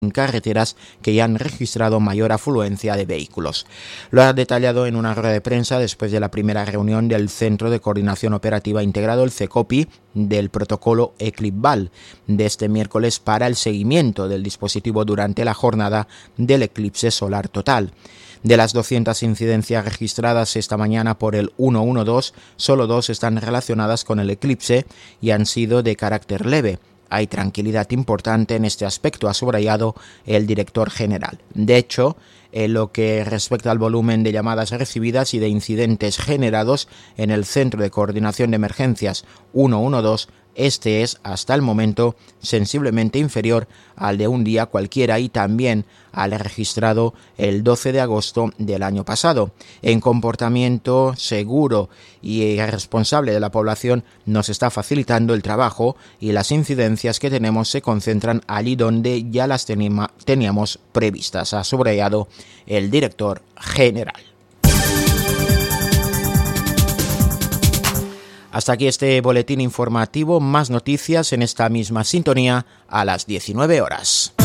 carreteras que ya han registrado mayor afluencia de vehículos. Lo ha detallado en una rueda de prensa después de la primera reunión del Centro de Coordinación Operativa Integrado, el CECOPI, del protocolo ECLIPSVAL de este miércoles para el seguimiento del dispositivo durante la jornada del eclipse solar total. De las 200 incidencias registradas esta mañana por el 112, solo 2 están relacionadas con el eclipse y han sido de carácter leve. Hay tranquilidad importante en este aspecto, ha subrayado el director general. De hecho, en lo que respecta al volumen de llamadas recibidas y de incidentes generados en el Centro de Coordinación de Emergencias 112, este es, hasta el momento, sensiblemente inferior al de un día cualquiera y también al registrado el 12 de agosto del año pasado. En comportamiento seguro y responsable de la población nos está facilitando el trabajo y las incidencias que tenemos se concentran allí donde ya las teníamos previstas, ha subrayado el director general. Hasta aquí este boletín informativo, más noticias en esta misma sintonía a las 19 horas.